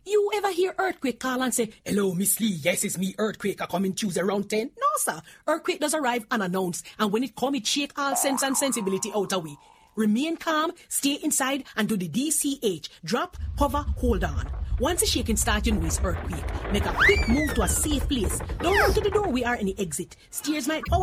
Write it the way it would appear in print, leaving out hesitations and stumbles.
You ever hear Earthquake call and say, "Hello, Miss Lee, yes, it's me, Earthquake, I come in Tuesday around 10? No, sir. Earthquake does arrive unannounced, and when it come, it shake all sense and sensibility out of we. Remain calm, stay inside, and do the DCH. Drop, hover, hold on. Once the shaking starts, you know it's earthquake. Make a quick move to a safe place. Don't run to the door, we are in the exit. Stairs might power